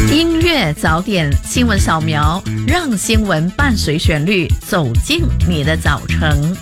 音乐早点新闻扫描，让新闻伴随旋律走进你的早晨。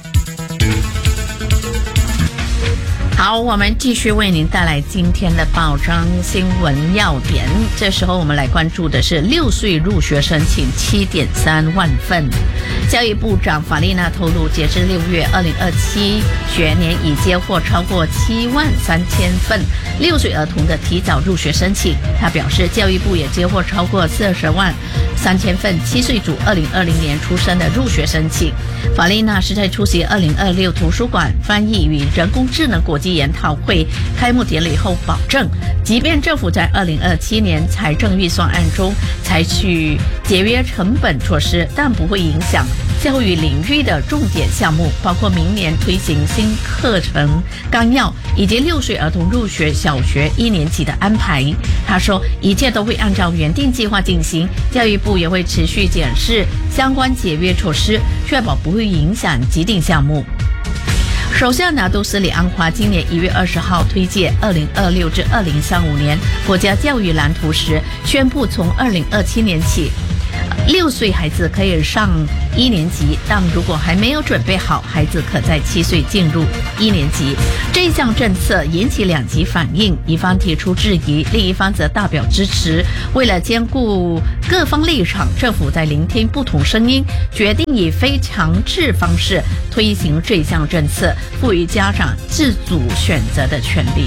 好，我们继续为您带来今天的报章新闻要点。这时候我们来关注的是6岁入学申请 7.3 万份。教育部长法丽娜透露，截至6月2027学年已接获超过7万3千份6岁儿童的提早入学申请。他表示，教育部也接获超过40万3千份7岁组2020年出生的入学申请。法丽娜是在出席2026图书馆翻译与人工智能国际研讨会开幕典礼后保证，即便政府在2027年财政预算案中采取节约成本措施，但不会影响教育领域的重点项目，包括明年推行新课程纲要以及6岁儿童入学小学1年级的安排。他说，一切都会按照原定计划进行，教育部也会持续检视相关节约措施，确保不会影响既定项目。首相拿督斯里安华今年1月20号推介2026至2035年国家教育蓝图时，宣布从2027年起，6岁孩子可以上1年级，但如果还没有准备好，孩子可在7岁进入1年级。这项政策引起两极反应，一方提出质疑，另一方则大表支持。为了兼顾各方立场，政府在聆听不同声音，决定以非强制方式推行这项政策，赋予家长自主选择的权利。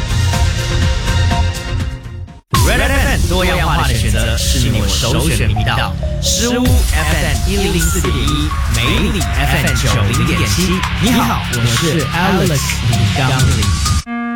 Red FM 多样化的选择是你我首选频道。诗屋 FM 104.1，美里 FM 90.7。你好，我是 Alex 李刚林。